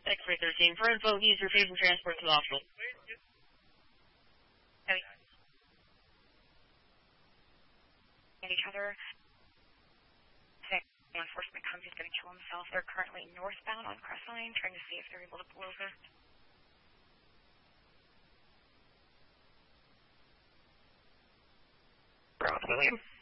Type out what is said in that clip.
X-ray 13. For info, use your phasing transport to the hospital. Each other. Law enforcement comes, he's going to kill himself. They're currently northbound on Crestline, trying to see if they're able to pull over. William.